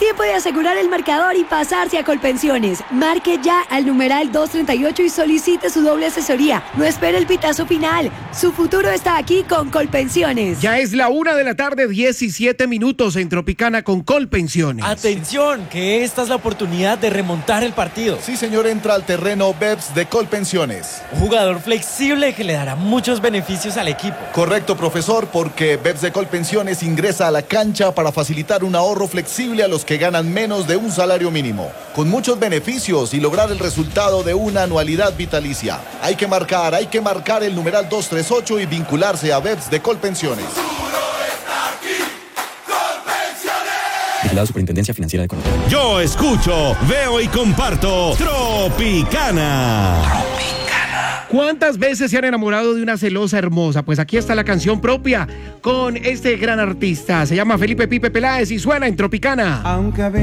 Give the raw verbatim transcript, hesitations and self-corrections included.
tiempo de asegurar el marcador y pasarse a Colpensiones. Marque ya al numeral doscientos treinta y ocho y solicite su doble asesoría. No espere el pitazo final. Su futuro está aquí con Colpensiones. Ya es la una de la tarde, diecisiete minutos en Tropicana con Colpensiones. Atención, que esta es la oportunidad de remontar el partido. Sí, señor, entra al terreno B E P S de Colpensiones. Un jugador flexible que le dará muchos beneficios al equipo. Correcto, profesor, porque B E P S de Colpensiones ingresa a la cancha para facilitar un ahorro flexible a los que ganan menos de un salario mínimo, con muchos beneficios y lograr el resultado de una anualidad vitalicia. Hay que marcar, hay que marcar el numeral doscientos treinta y ocho y vincularse a B E P S de Colpensiones. Vigilado Superintendencia Financiera de Colombia. Yo escucho, veo y comparto Tropicana. Tropicana. ¿Cuántas veces se han enamorado de una celosa hermosa? Pues aquí está la canción propia con este gran artista. Se llama Felipe Pipe Peláez y suena en Tropicana. Aunque